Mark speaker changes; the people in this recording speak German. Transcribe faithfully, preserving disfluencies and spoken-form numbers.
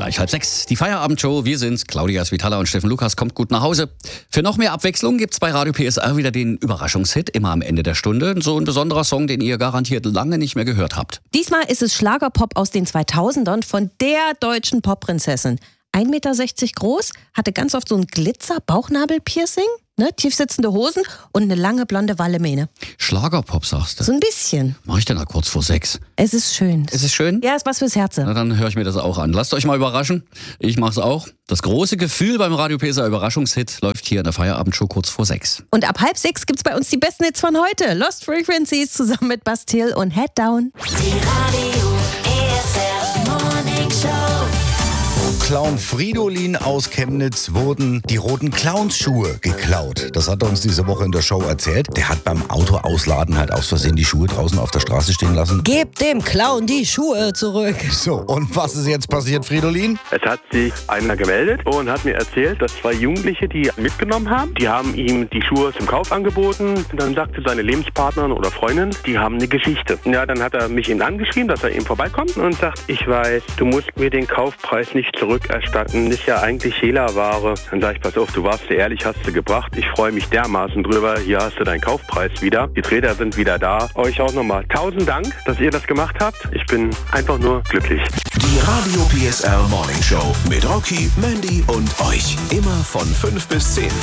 Speaker 1: gleich halb sechs. Die Feierabendshow. Wir sind's, Claudia Svitala und Steffen Lukas. Kommt gut nach Hause. Für noch mehr Abwechslung gibt's bei Radio P S R wieder den Überraschungshit, immer am Ende der Stunde. So ein besonderer Song, den ihr garantiert lange nicht mehr gehört habt.
Speaker 2: Diesmal ist es Schlagerpop aus den zweitausendern von der deutschen Popprinzessin. ein Meter sechzig groß, hatte ganz oft so ein Glitzer-Bauchnabel-Piercing, ne? Tiefsitzende Hosen und eine lange blonde Wallemähne.
Speaker 1: Schlagerpop, sagst du?
Speaker 2: So ein bisschen.
Speaker 1: Mach ich denn da kurz vor sechs?
Speaker 2: Es ist schön.
Speaker 1: Ist es schön?
Speaker 2: Ja, ist was fürs Herz.
Speaker 1: Na, dann höre ich mir das auch an. Lasst euch mal überraschen. Ich mach's auch. Das große Gefühl beim Radio P S R Überraschungshit läuft hier in der Feierabendshow kurz vor sechs.
Speaker 2: Und ab halb sechs gibt's bei uns die besten Hits von heute. Lost Frequencies zusammen mit Bastille und Head Down.
Speaker 3: Die Radio P S R Morning Show.
Speaker 4: Clown Fridolin aus Chemnitz wurden die roten Clownsschuhe geklaut. Das hat er uns diese Woche in der Show erzählt. Der hat beim Autoausladen halt aus Versehen die Schuhe draußen auf der Straße stehen lassen.
Speaker 2: Gebt dem Clown die Schuhe zurück.
Speaker 4: So, und was ist jetzt passiert, Fridolin?
Speaker 5: Es hat sich einer gemeldet und hat mir erzählt, dass zwei Jugendliche die mitgenommen haben. Die haben ihm die Schuhe zum Kauf angeboten. Dann sagte seine Lebenspartnerin oder Freundin, die haben eine Geschichte. Ja, dann hat er mich eben angeschrieben, dass er eben vorbeikommt und sagt, ich weiß, du musst mir den Kaufpreis nicht zurückerstatten. Ist ja eigentlich Hehlerware. Dann sage ich, pass auf, du warst sehr ehrlich, hast du gebracht. Ich freue mich dermaßen drüber. Hier hast du deinen Kaufpreis wieder. Die Träder sind wieder da. Euch auch nochmal tausend Dank, dass ihr das gemacht habt. Ich bin einfach nur glücklich.
Speaker 6: Die Radio P S R Morning Show mit Rocky, Mandy und euch. Immer von fünf bis zehn.